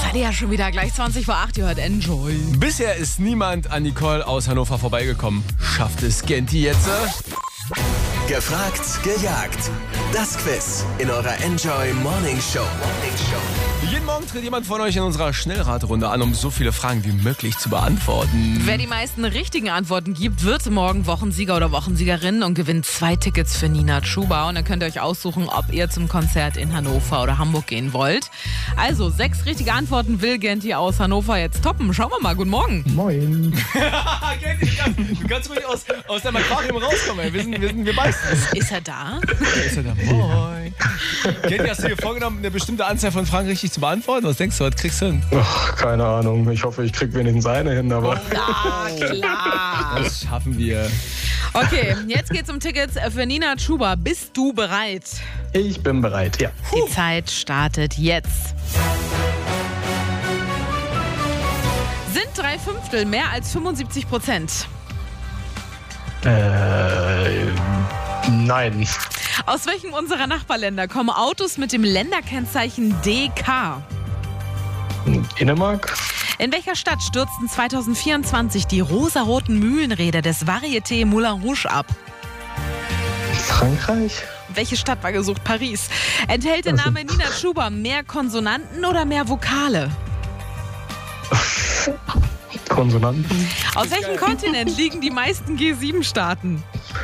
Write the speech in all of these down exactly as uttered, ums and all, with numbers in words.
seid ihr ja schon wieder gleich zwanzig vor acht, ihr hört Enjoy. Bisher ist niemand an Nicole aus Hannover vorbeigekommen. Schafft es Genti jetzt? Gefragt, gejagt. Das Quiz in eurer Enjoy Morning Show. Morning Show. Jeden Morgen tritt jemand von euch in unserer Schnellraterunde an, um so viele Fragen wie möglich zu beantworten. Wer die meisten richtigen Antworten gibt, wird morgen Wochensieger oder Wochensiegerin und gewinnt zwei Tickets für Nina Chuba. Und dann könnt ihr euch aussuchen, ob ihr zum Konzert in Hannover oder Hamburg gehen wollt. Also, sechs richtige Antworten will Genti aus Hannover jetzt toppen. Schauen wir mal. Guten Morgen. Moin. Genti, du kannst, du kannst ruhig aus, aus deinem Aquarium rauskommen. Ey. Wir, sind, wir, sind, wir beißen. Ist er da? Ja, ist er da? Moin. Genti, hast du dir vorgenommen, eine bestimmte Anzahl von Fragen richtig zu beantworten? Was denkst du, was kriegst du hin? Ach, keine Ahnung. Ich hoffe, ich krieg wenigstens eine hin, aber... Ja, klar. Das schaffen wir. Okay, jetzt geht's um Tickets für Nina Chuba. Bist du bereit? Ich bin bereit, ja. Die Zeit startet jetzt. Sind drei Fünftel mehr als fünfundsiebzig Prozent? Äh, nein. Aus welchem unserer Nachbarländer kommen Autos mit dem Länderkennzeichen D K? Dänemark? In welcher Stadt stürzten zwanzig vierundzwanzig die rosaroten Mühlenräder des Varieté Moulin Rouge ab? Frankreich? Welche Stadt war gesucht? Paris. Enthält der Name Nina Chuba mehr Konsonanten oder mehr Vokale? Konsonanten? Aus welchem Kontinent liegen die meisten G sieben Staaten?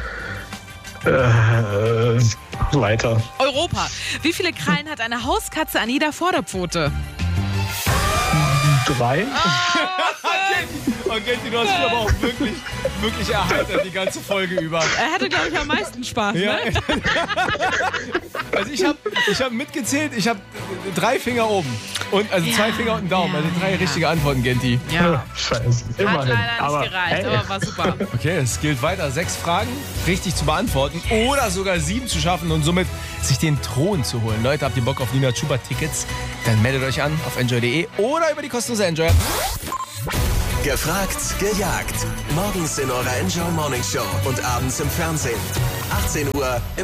Äh, weiter. Europa. Wie viele Krallen hat eine Hauskatze an jeder Vorderpfote? Drei? Oh, Genti, du hast mich aber auch wirklich, wirklich erheitert die ganze Folge über. Er hatte, glaube ich, am meisten Spaß, Ja. ne? Also ich habe ich hab mitgezählt, ich habe drei Finger oben. Und, also zwei Finger und einen Daumen. ja, Also drei ja. richtige Antworten, Genti. Ja. Scheiße. Hat Immerhin. leider nicht aber, gereicht, hey. aber war super. Okay, es gilt weiter. Sechs Fragen richtig zu beantworten oder sogar sieben zu schaffen und somit sich den Thron zu holen. Leute, habt ihr Bock auf Nina Chuba Tickets? Dann meldet euch an auf enjoy punkt de oder über die kostenlose Enjoy. Gefragt, gejagt. Morgens in eurer Enjoy Morning Show und abends im Fernsehen. achtzehn Uhr im